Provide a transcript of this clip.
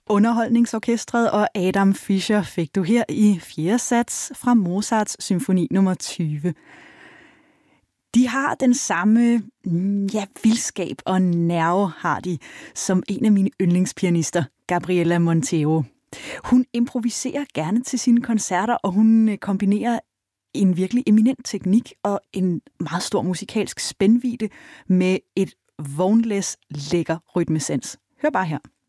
Underholdningsorkestret og Adam Fischer fik du her i 4. sats fra Mozarts symfoni nummer 20. De har den samme vildskab og nerve har de, som en af mine yndlingspianister, Gabriella Montero. Hun improviserer gerne til sine koncerter, og hun kombinerer en virkelig eminent teknik og en meget stor musikalsk spændvidde med et vognlæs lækker rytmesens. Hør bare her.